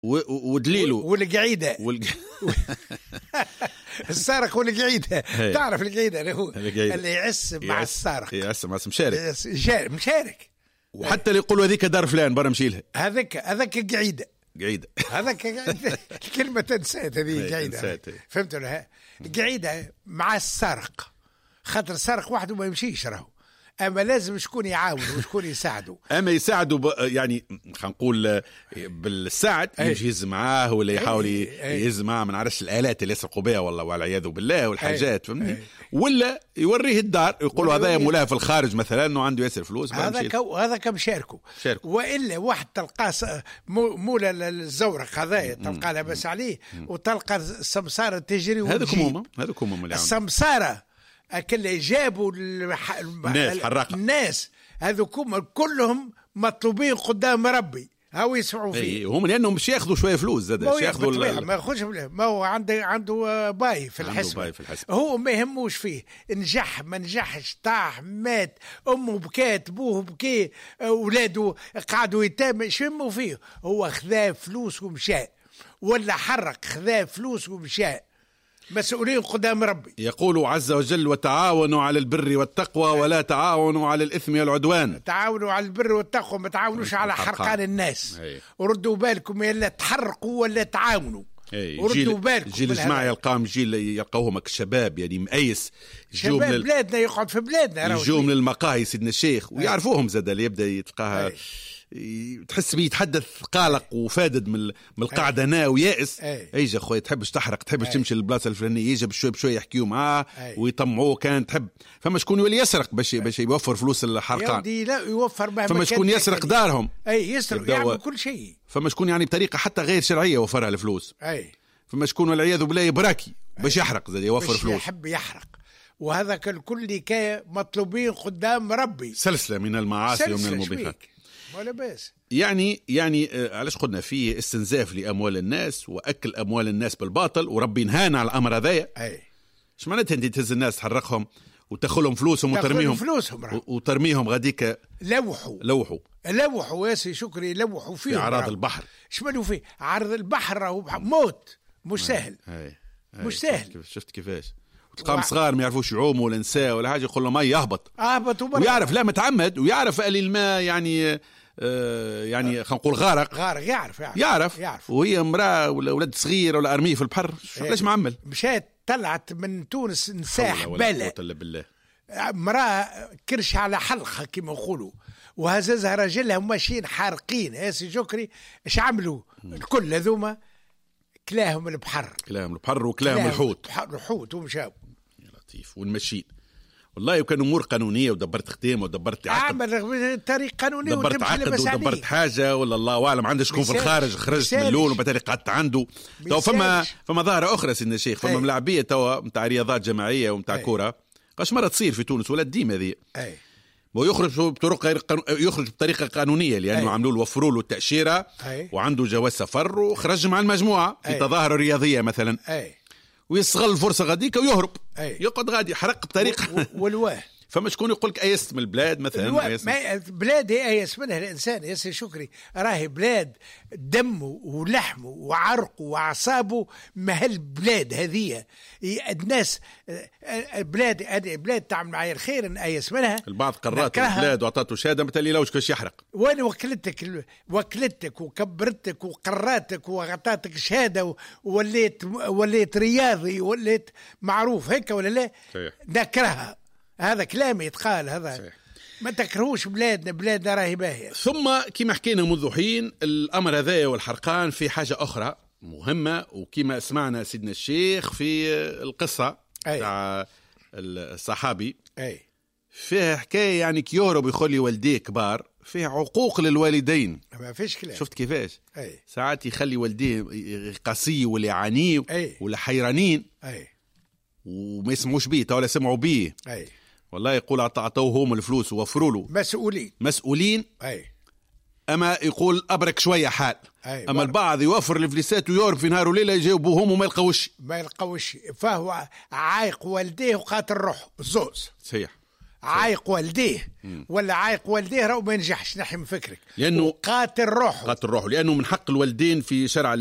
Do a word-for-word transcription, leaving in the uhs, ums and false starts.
ودليله والقعيدة والج... السارق والقعيدة. تعرف القعيدة اللي هو اللي يعس مع السارق، يعس مع مشارك مشارك وحتى اللي يقولوا هذيك دار فلان برا مشيلها، هذاك هذاك قعيدة قعيدة هذاك قعيدة. الكلمة تنسات هذه قعيدة، فهمت ولا؟ قعيدة مع السارق، خاطر السارق وحده ما يمشيش راهو، اما لازم شكون يعاون وشكون يساعده. اما يساعده ب... يعني خلينا نقول بالساعد يمشي يهز معاه ولا يحاول يهز معاه، ما نعرفش الالات اللي يسرقوا بها والله والعياذ بالله والحاجات، فهمني؟ ولا يوريه الدار يقولوا هذا مولاه في الخارج مثلا انه عنده ياسر فلوس، هذا كو... هذا كم شاركوا. والا واحد تلقاه مولا الزورق هذايا تلقى لاباس عليه وتلقى السمساره تجري، هذوك هما هذوك هما السمساره أكل جابوا الح... الناس حرقة الناس هذوكم كلهم مطلوبين قدام ربي، هاو يسمعوا فيه هم لأنهم مش ياخذوا شوية فلوس زاد، مش ياخذوا ال... ما ياخذش، ما هو عنده عنده باي في الحسبة، هو ما يهموش فيه نجح ما نجحش، طاح مات، أمه بكات، أبوه بكي، أولاده قعدوا يتام، شو يهموا فيه؟ هو خذا فلوس ومشى، ولا حرق خذا فلوس ومشى، مسؤولين قدام ربي. يقول عز وجل وتعاونوا على البر والتقوى ولا تعاونوا على الإثم والعدوان. تعاونوا على البر والتقوى، ما تعاونوش على حرقان الناس. هي. وردوا بالكم يلا تحرقوا ولا تعاونوا. وردوا بالكم. جيل الجماعة يلقاهم جيل يلقوهم الشباب يعني مأيس، شباب لل... بلادنا يقعد في بلادنا، يجوا من المقاهي سيدنا الشيخ ويعرفوهم زاد اللي يبدأ يتلقاها تحس بيه يتحدث قالق وفادد من من القاعده هنا ويائس. ايجا خويا تحبش تحرق، تحبش أي. تمشي للبلاصه الفلانيه، يجي بشوي بشوي يحكيوا معاه ويطمعوه، كان تحب فما شكون يولي يسرق باش باش يوفر فلوس الحرقان، لا يوفر، فما شكون يسرق دارهم، اي يسرق يعمل كل شيء، فما شكون يعني بطريقه حتى غير شرعيه وفرها الفلوس، اي فما شكون والعياذ بالله براكي باش يحرق زاد يوفر فلوس، يحب يحرق، وهذا الكل كان مطلوبين قدام ربي، سلسله من المعاصي ومن الموبقات ولا بس. يعني يعني علاش قلنا فيه استنزاف لاموال الناس واكل اموال الناس بالباطل، وربي نهانا على الامر هذايا. اي ايش معناتها انت تهز الناس تحرقهم وتاخذهم فلوسهم وترميهم فلوسهم وترميهم غاديك لوحوا لوحوا لوحوا ياسي شكري لوحوا فيه في اعراض البحر. شمالوا فيه عرض البحر راهو موت مش سهل. أي. أي. مش سهل. شفت كيفاش وتلقاهم و... صغار ما يعرفوش يعوموا ولا نساء ولا حاجه، يقول له ما يهبط اهبط ويعرف لا متعمد، ويعرف قال الماء يعني آه يعني خلينا نقول غارق غارق يعرف يعرف, يعرف. يعرف. وهي امراه ولا ولد صغير ولا ارميه في البحر ليش معمل، مشات طلعت من تونس نساح بالله بالله امراه كرش على حلقها كما يقولوا، وهززها راجلها وماشيين حارقين. ياسي جكري ايش عملوا الكل هذوما؟ كلاهم البحر كلاهم البحر وكلاهم الحوت الحوت ومشاو يا لطيف ونمشين. والله وكان امور قانونيه ودبرت ختام ودبرت عقد، عمل طريق قانوني دبرت عقد ودبرت حاجه ولا الله اعلم عندك شكون في الخارج خرجت من اللون وبالتالي قعدت عنده. تو فما فما ظاهره اخرى سيدنا الشيخ، فما ملاعبيه توا نتاع رياضات جماعيه ونتاع كوره قاش مره تصير في تونس ولا ديما هذه، ويخرج بطرق غير قانو... يخرج بطريقه قانونيه لانه عملوا له وفروا له التاشيره وعنده جواز سفر وخرج مع المجموعه في تظاهره رياضيه مثلا، أي. ويستغل الفرصه غاديك ويهرب، أي. يقعد غادي يحرق بطريقه والواه فما شكون يقول لك ايست من البلاد مثلا، ايست ما بلاد هي ايست منها الانسان. ياسر شكري راهي بلاد دمه ولحمه وعرقه واعصابه، ما هالبلاد هذه الناس بلاد هذه بلاد تعمل معايا الخير ان ايست منها. البعض قرات البلاد وعطاته شهاده مثل لوش كاش يحرق، وانا وكلتك وكلتك وكبرتك وقراتك وعطاتك شهاده ووليت وليت رياضي وليت معروف هيك ولا لا؟ صحيح. نكرهها، هذا كلام يتقال هذا صحيح. ما تكرهوش بلادنا، بلادنا راهي باهيه. ثم كما حكينا منذ حين الامر هذايا والحرقان في حاجه اخرى مهمه، وكما سمعنا سيدنا الشيخ في القصه تاع الصحابي اي فيها حكايه يعني كيورو بيخلي والديه كبار، فيه عقوق للوالدين، ما فيش كلام. شفت كيفاش أي. ساعات يخلي والديه قاسي ولا يعانيه ولا حيرانين أي. وما يسمعوش بيه ولا سمعوا بيه، أي. والله يقول اعطوهم الفلوس ووفروا له، مسؤولين مسؤولين أي. اما يقول ابرك شويه حال، أي. اما البعض يوفر الفليسات ويورب في نهار وليله يجاوبوهم وما يلقوش ما يلقوش، فهو عايق والديه وقاتل روحه الزوز صحيح. عايق والديه ولا عايق والديه راهو ما ينجحش، نحي من فكرك، لانه قاتل روحه قاتل روحه لانه من حق الوالدين في شرع